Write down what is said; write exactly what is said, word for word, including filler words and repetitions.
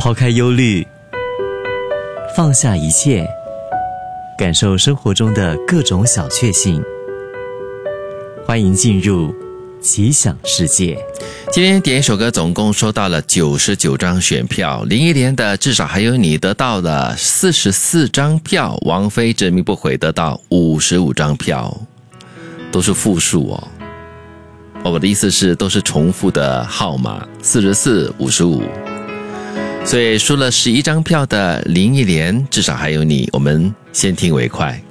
抛开忧虑，放下一切，感受生活中的各种小确幸。欢迎进入奇想世界。 今天点一首歌总共收到了九十九张选票，林忆莲的至少还有你得到了四十四张票，王菲执迷不悔得到五十五张票，都是复数哦。我的意思是都是重复的号码，四十四、五十五，所以输了十一张票的林忆莲至少还有你，我们先听为快。